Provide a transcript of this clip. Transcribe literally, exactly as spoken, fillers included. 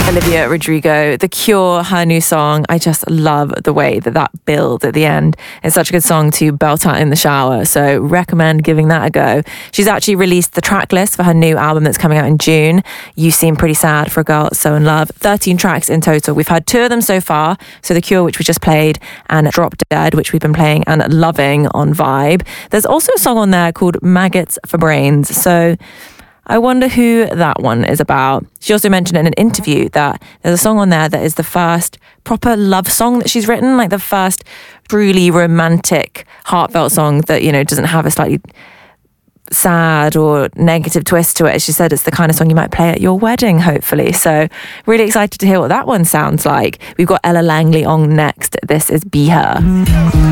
Olivia Rodrigo, The Cure, her new song. I just love the way that that build at the end. It's such a good song to belt out in the shower, so recommend giving that a go. She's actually released the track list for her new album that's coming out in June. You Seem Pretty Sad for a Girl So in Love. thirteen tracks in total. We've had two of them so far. So The Cure, which we just played, and Drop Dead, which we've been playing and loving on Vibe. There's also a song on there called Maggots for Brains. So I wonder who that one is about. She also mentioned in an interview that there's a song on there that is the first proper love song that she's written, like the first truly romantic, heartfelt song that, you know, doesn't have a slightly sad or negative twist to it. She said it's the kind of song you might play at your wedding, hopefully. So really excited to hear what that one sounds like. We've got Ella Langley on next. This is Be Her.